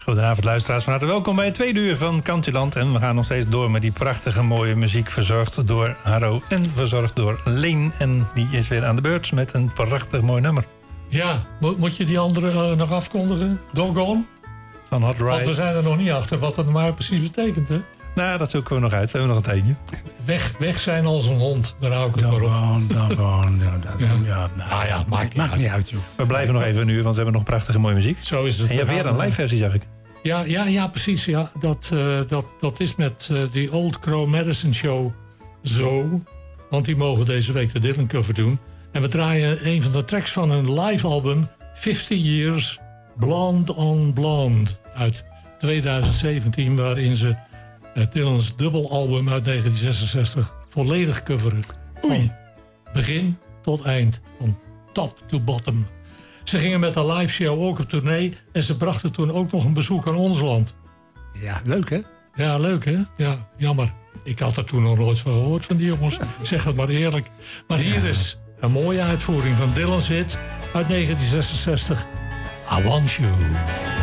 Goedenavond luisteraars, van harte welkom bij het tweede uur van Countryland. En we gaan nog steeds door met die prachtige mooie muziek, verzorgd door Harro en verzorgd door Leen. En die is weer aan de beurt met een prachtig mooi nummer. Ja, moet je die andere nog afkondigen? Doggone? Van Hot Rice. Want we zijn er nog niet achter wat dat maar precies betekent, hè? Nou, dat zoeken we nog uit. We hebben nog een tijdje. Weg zijn als een hond, daar hou ik het maar op. Maakt niet uit, joh. We blijven nog even een uur, want we hebben nog prachtige mooie muziek. Zo is het. En je hebt weer een live versie, zag ik. Ja, precies. Ja. Dat is met die Old Crow Medicine Show zo. Want die mogen deze week de Dylan cover doen. En we draaien een van de tracks van hun live album 50 Years Blonde on Blonde uit 2017, waarin ze Dylan's dubbelalbum uit 1966 volledig coveren. Van begin tot eind, van top to bottom. Ze gingen met de live show ook op tournee en ze brachten toen ook nog een bezoek aan ons land. Ja, leuk hè? Ja, leuk hè? Ja, jammer. Ik had er toen nog nooit van gehoord van die jongens. Ik zeg het maar eerlijk. Maar hier is een mooie uitvoering van Dylan's hit uit 1966. I Want You.